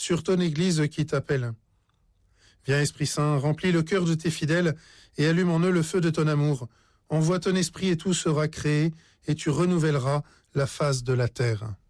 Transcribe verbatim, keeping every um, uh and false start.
sur ton Église qui t'appelle. Viens, Esprit Saint, remplis le cœur de tes fidèles et allume en eux le feu de ton amour. Envoie ton esprit et tout sera créé, et tu renouvelleras la face de la terre.